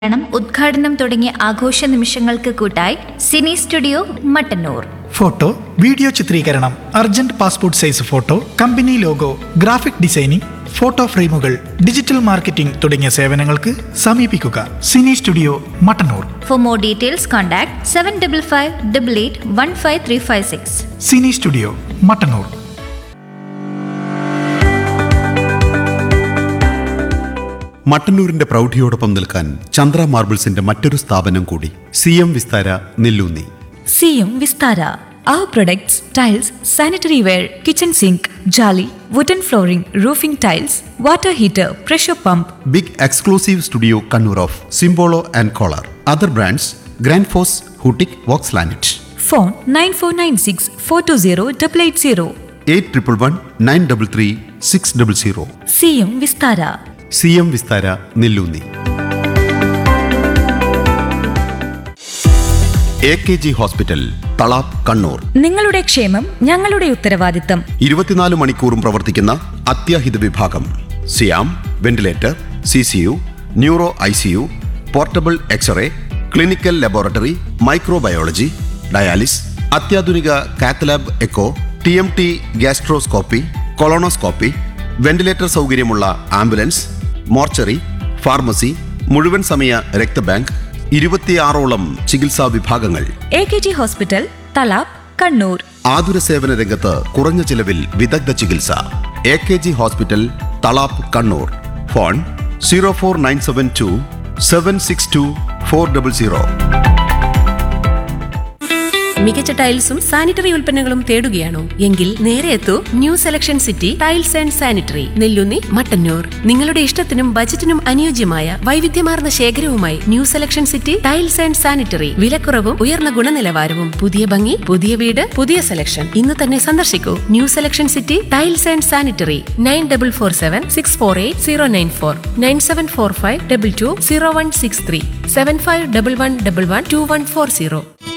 ഉദ്ഘാടനം തുടങ്ങിയ ആഘോഷ നിമിഷങ്ങൾക്ക് കൂട്ടായി Sini studio Mattannur. Photo, video ചിത്രീകരണം, urgent passport size photo, company logo, graphic designing, photo ഫ്രെയിമുകൾ, ഡിജിറ്റൽ മാർക്കറ്റിംഗ് തുടങ്ങിയ സേവനങ്ങൾക്ക് സമീപിക്കുക Sini studio Mattannur. For more details contact 7555881536. Sini studio Mattannur. മട്ടന്നൂരിന്റെ പ്രൗഢിയോടൊപ്പം നിൽക്കാൻ ചന്ദ്ര മാർബിൾസിന്റെ മറ്റൊരു സ്ഥാപനം കൂടി, CM Vistara Nelloonni. CM Vistara. Our products, tiles, sanitary ware, kitchen sink, jolly, wooden flooring, roofing tiles, water heater, pressure pump. Big exclusive studio Kannur of സിംബോളോ and collar. Other brands grand FOSS, ഹൂട്ടിക്, Woakes ലാനറ്റ്. Phone 9496 420 880. 8111933600. CM Vistara. CM Vistara Nelloonni. AKG hospital, Thalap, Kannur. നിങ്ങളുടെ ക്ഷേമം ഞങ്ങളുടെ ഉത്തരവാദിത്തം. 24 മണിക്കൂറും പ്രവർത്തിക്കുന്ന അത്യാഹിത വിഭാഗം. സിയാം, ventilator, CCU, neuro ICU, portable x-ray, clinical laboratory, microbiology, dialysis, അത്യാധുനിക cath lab echo, TMT gastroscopy, colonoscopy, ventilator സൗകര്യമുള്ള ആംബുലൻസ്, മോർച്ചറി, ഫാർമസി, മുഴുവൻ സമയ രക്തബാങ്ക്, 26ഓളം ചികിത്സാ വിഭാഗങ്ങൾ. AKG hospital, Thalap, Kannur. ആതുര സേവന രംഗത്ത് കുറഞ്ഞ ചിലവിൽ വിദഗ്ധ ചികിത്സ. AKG hospital, Thalap, Kannur. Phone 04972 762 400. മികച്ച ടൈൽസും സാനിറ്ററി ഉൽപ്പന്നങ്ങളും തേടുകയാണോ? എങ്കിൽ നേരെ എത്തൂ new selection city tiles and sanitary, Nelloonni, Mattannur. നിങ്ങളുടെ ഇഷ്ടത്തിനും ബജറ്റിനും അനുയോജ്യമായ വൈവിധ്യമാർന്ന ശേഖരവുമായി new selection city tiles and sanitary. വിലക്കുറവും ഉയർന്ന ഗുണനിലവാരവും, പുതിയ ഭംഗി, പുതിയ വീട്, പുതിയ സെലക്ഷൻ. ഇന്ന് തന്നെ സന്ദർശിക്കൂ new selection city tiles and sanitary. 9447 648 094, 9745 22 0163, 751111 2140.